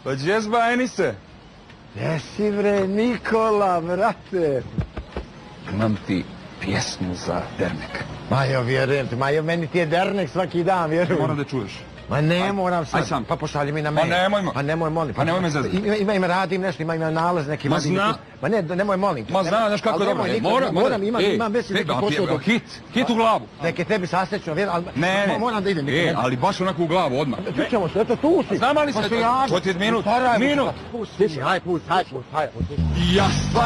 Pa džezba, Enise? Jesi bre, Nikola, brate. Imam ti pjesmu za dernek. Majo, vjerujem ti, Majo, meni ti je dernek svaki dan, vjerujem. Moram da čuješ. Ma ne moram sad. Aj sam. Pa pošalji mi na mail. Ma nemoj, Pa nemoj, molim. Pa nemoj me zezati. Ima radim nešto, ima nalaz neki. Ma zna. Ma ne, nemoj, molim. Ma zna, znaš kako je dobro. Moram, imam već neki posao. Hit u glavu. Neke tebi sasečno, vjerujem, ali ne. Moram da idem. Ali baš onako u glavu, odmah. Čućemo se, eto tu si. Znam ali se, to ti minut. Pusti, haj, pusti. Ja